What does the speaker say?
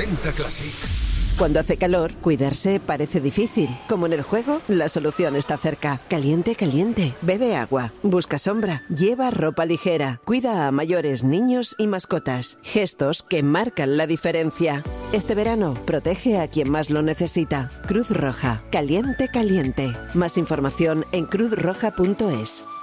90 Classic. Cuando hace calor, cuidarse parece difícil. Como en el juego, la solución está cerca. Caliente, caliente. Bebe agua. Busca sombra. Lleva ropa ligera. Cuida a mayores, niños y mascotas. Gestos que marcan la diferencia. Este verano, protege a quien más lo necesita. Cruz Roja. Caliente, caliente. Más información en cruzroja.es.